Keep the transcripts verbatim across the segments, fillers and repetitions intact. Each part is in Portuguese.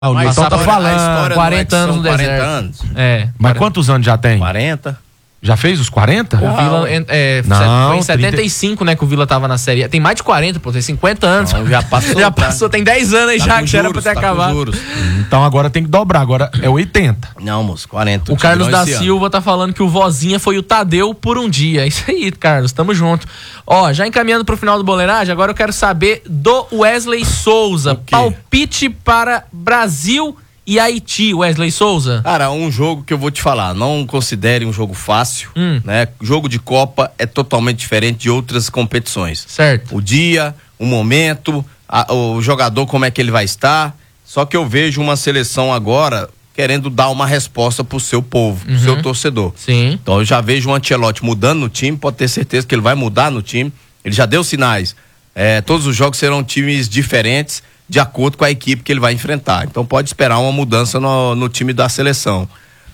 O Nilton tá falando. quarenta anos no deserto. quarenta anos. É. Mas quantos anos já tem? quarenta. Já fez os quarenta? O Vila é, não, foi em setenta e cinco, trinta... né, que o Vila tava na Série A. Tem mais de quarenta, pô, tem cinquenta anos. Não, já passou. já passou, tá. Tem dez anos aí tá já que juros, era pra ter tá acabado. Então agora tem que dobrar, agora é oitenta. Não, moço, quarenta. O Carlos da Silva ano. tá falando que o Vozinha foi o Tadeu por um dia. É isso aí, Carlos, tamo junto. Ó, já encaminhando pro final do Boleiragem, agora eu quero saber do Wesley Souza. Palpite para Brasil e Haiti, Wesley Souza. Cara, um jogo que eu vou te falar, não considere um jogo fácil, hum. né? Jogo de Copa é totalmente diferente de outras competições. Certo. O dia, o momento, a, o jogador, como é que ele vai estar. Só que eu vejo uma seleção agora querendo dar uma resposta pro seu povo, pro uhum. seu torcedor. Sim. Então eu já vejo o Ancelotti mudando no time, pode ter certeza que ele vai mudar no time. Ele já deu sinais. É, todos os jogos serão times diferentes, de acordo com a equipe que ele vai enfrentar. Então pode esperar uma mudança no, no time da seleção.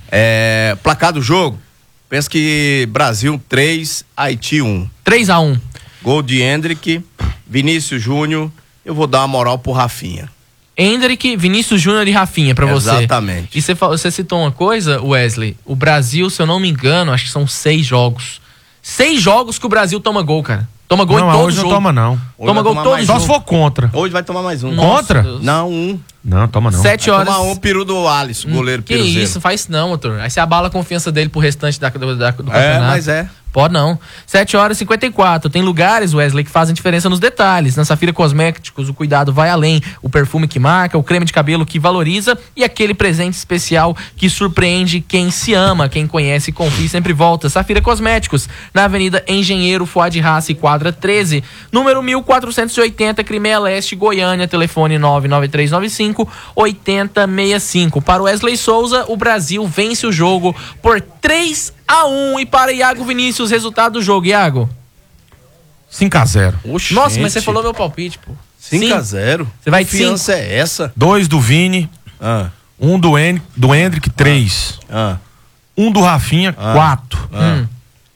É, placar do jogo, penso que Brasil três, Haiti um. três a um. Gol de Hendrick, Vinícius Júnior, eu vou dar uma moral pro Rafinha. Hendrick, Vinícius Júnior e Rafinha pra você. Exatamente. E você, você citou uma coisa, Wesley, o Brasil, se eu não me engano, acho que são seis jogos. Seis jogos que o Brasil toma gol, cara. Toma gol não, em todo hoje jogo. Não toma não. Hoje toma gol todo jogo. Só se for contra. Hoje vai tomar mais um. Contra? Nossa, não, um. Não, toma não. Sete horas. Vai tomar um peru do Alisson, goleiro que peruzeiro. Que isso, faz não, doutor. Aí você abala a confiança dele pro restante da, do, da, do campeonato. É, mas é. Pode não. sete horas e cinquenta e quatro. Tem lugares, Wesley, que fazem diferença nos detalhes. Na Safira Cosméticos, o cuidado vai além. O perfume que marca, o creme de cabelo que valoriza e aquele presente especial que surpreende quem se ama, quem conhece e confia e sempre volta. Safira Cosméticos, na Avenida Engenheiro Fuad Raci, quadra treze, número mil quatrocentos e oitenta, Crimeia Leste, Goiânia, telefone nove nove três nove cinco oito zero seis cinco. Para o Wesley Souza, o Brasil vence o jogo por três a um. E para Iago Vinícius, resultado do jogo, Iago? cinco a zero. Oxente. Nossa, mas você falou meu palpite, pô. cinco a zero? Você vai que confiança é essa? dois do Vini, ah. um do, en do Hendrick, três. Ah. Um do Rafinha, ah. quatro. Ah. Hum.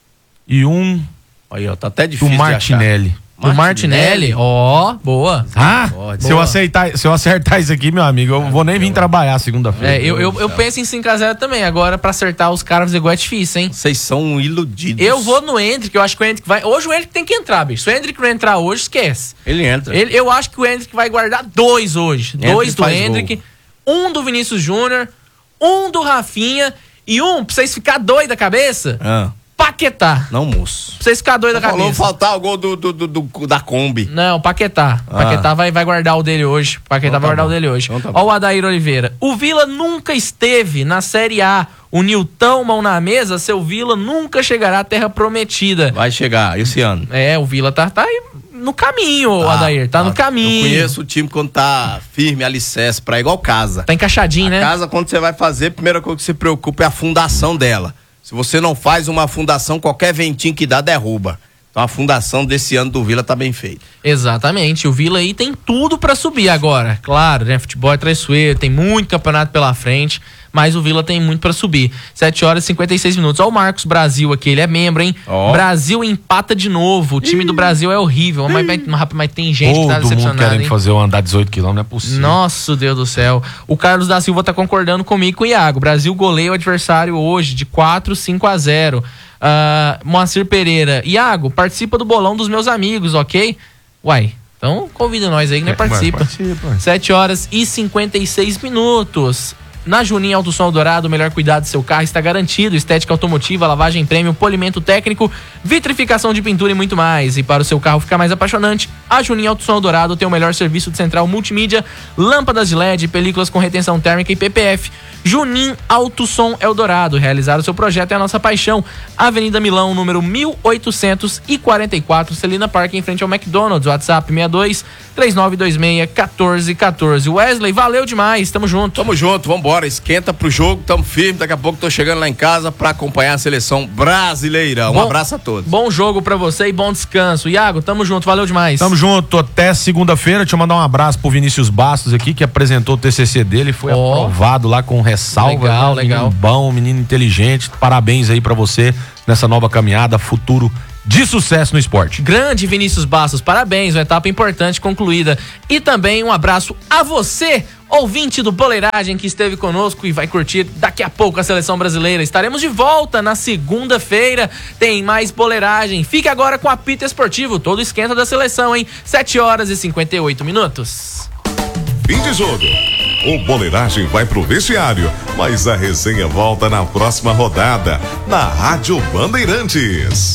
E um aí, ó, tá até difícil do Martinelli. O Martinelli, ó, oh, boa. Ah, boa. Se, eu aceitar, se eu acertar isso aqui, meu amigo, eu é, vou nem vir trabalhar segunda-feira. É, eu, eu, eu penso em cinco a zero também. Agora, pra acertar os caras igual é difícil, hein? Vocês são iludidos. Eu vou no Hendrick, eu acho que o Hendrick vai. Hoje o Hendrick tem que entrar, bicho. Se o Hendrick não entrar hoje, esquece. Ele entra. Ele, eu acho que o Hendrick vai guardar dois hoje. Hendrick dois do Hendrick, gol. Um do Vinícius Júnior, um do Rafinha e um, pra vocês ficar doido da cabeça. Ah. Paquetá. Não, moço. Pra vocês ficar doido da cabeça. Falou faltar o gol do, do, do, do, da Kombi. Não, Paquetá. Ah. Paquetá vai, vai guardar o dele hoje. Paquetá então, vai tá guardar bom. o dele hoje. Então, tá Ó o Adair Oliveira. O Vila nunca esteve na Série A. O Nilton, mão na mesa, seu Vila nunca chegará à Terra Prometida. Vai chegar esse ano. É, o Vila tá, tá aí no caminho, tá, Adair. Tá, tá no caminho. Eu conheço o time quando tá firme, alicerce, pra igual casa. Tá encaixadinho, a né? Casa, quando você vai fazer, a primeira coisa que você preocupa é a fundação dela. Se você não faz uma fundação, qualquer ventinho que dá, derruba. Então a fundação desse ano do Vila tá bem feita. Exatamente. O Vila aí tem tudo pra subir agora. Claro, né? Futebol é traiçoeiro, tem muito campeonato pela frente, mas o Vila tem muito pra subir. sete horas e cinquenta e seis minutos. Ó o Marcos Brasil aqui, ele é membro, hein? Oh. Brasil empata de novo. O time Ih. do Brasil é horrível. Mas, mas, mas tem gente Todo que tá decepcionada. Todo mundo querendo hein? fazer eu andar dezoito quilômetros, não é possível. Nossa, Deus do céu. O Carlos da Silva tá concordando comigo com o Iago. Brasil goleia o adversário hoje de quatro, cinco a zero. Uh, Moacir Pereira. Iago, participa do bolão dos meus amigos, ok? Uai, então convida nós aí que é, participa. participa. sete horas e cinquenta e seis minutos. Na Juninho Auto Som Dourado, o melhor cuidado do seu carro está garantido. Estética automotiva, lavagem premium, polimento técnico, vitrificação de pintura e muito mais. E para o seu carro ficar mais apaixonante, a Juninho Auto Som Dourado tem o melhor serviço de central multimídia, lâmpadas de L E D, películas com retenção térmica e P P F. Juninho Auto Som Eldorado. Realizar o seu projeto é a nossa paixão. Avenida Milão, número mil oitocentos e quarenta e quatro, Celina Park, em frente ao McDonald's. WhatsApp sessenta e dois, três nove dois seis, um quatro um quatro. Wesley, valeu demais. Tamo junto. Tamo junto, vambora. Bora, esquenta pro jogo, tamo firme, daqui a pouco tô chegando lá em casa pra acompanhar a seleção brasileira. Um bom, abraço a todos. Bom jogo pra você e bom descanso. Iago, tamo junto, valeu demais. Tamo junto, até segunda-feira. Deixa eu mandar um abraço pro Vinícius Bastos aqui, que apresentou o T C C dele, foi oh. aprovado lá com ressalva. Legal, né? legal. Menino bom, menino inteligente, parabéns aí pra você nessa nova caminhada, futuro de sucesso no esporte. Grande Vinícius Bastos, parabéns, uma etapa importante concluída. E também um abraço a você, ouvinte do Boleiragem, que esteve conosco e vai curtir daqui a pouco a seleção brasileira. Estaremos de volta na segunda-feira, tem mais Boleiragem. Fique agora com a Apito Esportivo, todo esquenta da seleção, hein? sete horas e cinquenta e oito minutos. Fim de jogo. O Boleiragem vai pro vestiário, mas a resenha volta na próxima rodada, na Rádio Bandeirantes.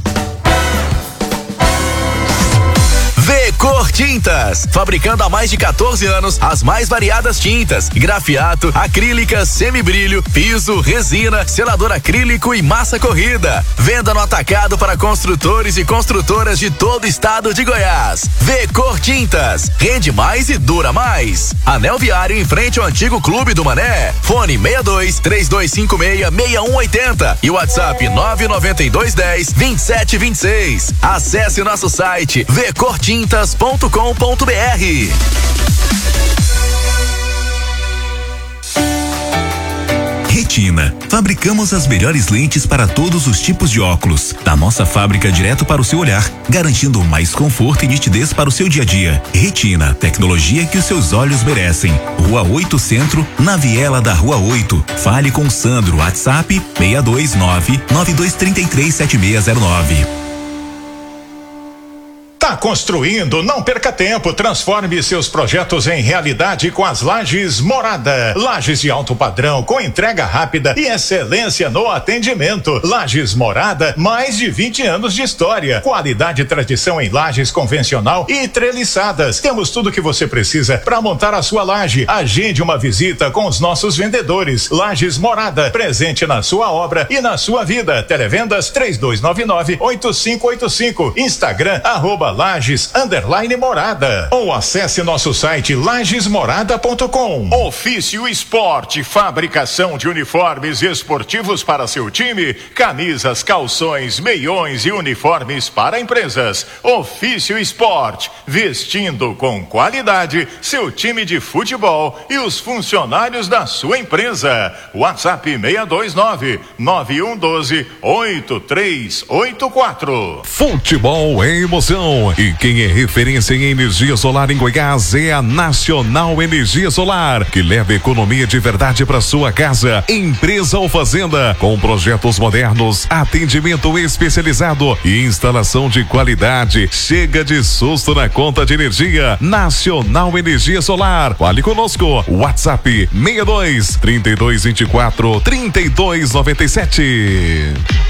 V-Cor Tintas, fabricando há mais de quatorze anos as mais variadas tintas, grafiato, acrílicas, semibrilho, piso, resina, selador acrílico e massa corrida. Venda no atacado para construtores e construtoras de todo o estado de Goiás. V-Cor Tintas, rende mais e dura mais. Anel Viário em frente ao antigo Clube do Mané. Fone seis dois, três dois cinco seis, seis um oito zero e WhatsApp nove nove dois um zero, dois sete dois seis. Acesse nosso site v cor tintas ponto com ponto b r. Retina. Fabricamos as melhores lentes para todos os tipos de óculos. Da nossa fábrica direto para o seu olhar, garantindo mais conforto e nitidez para o seu dia a dia. Retina, tecnologia que os seus olhos merecem. Rua oito Centro, na viela da Rua oito. Fale com Sandro, WhatsApp seis dois nove, nove dois três três, sete seis zero nove. Tá construindo? Não perca tempo. Transforme seus projetos em realidade com as Lajes Morada. Lajes de alto padrão, com entrega rápida e excelência no atendimento. Lajes Morada, mais de vinte anos de história. Qualidade e tradição em lajes convencional e treliçadas. Temos tudo o que você precisa para montar a sua laje. Agende uma visita com os nossos vendedores. Lajes Morada, presente na sua obra e na sua vida. Televendas três dois nove nove, oito cinco oito cinco. Instagram, arroba Lages underline Morada, ou acesse nosso site lages morada ponto com. Ofício Esporte, fabricação de uniformes esportivos para seu time, camisas, calções, meiões e uniformes para empresas. Ofício Esporte, vestindo com qualidade seu time de futebol e os funcionários da sua empresa. WhatsApp seis dois nove, nove um um dois, oito três oito quatro. Futebol é emoção. E quem é referência em energia solar em Goiás é a Nacional Energia Solar, que leva economia de verdade para sua casa. Empresa ou fazenda, com projetos modernos, atendimento especializado e instalação de qualidade. Chega de susto na conta de energia. Nacional Energia Solar. Fale conosco. WhatsApp seis dois, trinta e dois vinte e quatro, trinta e dois noventa e sete.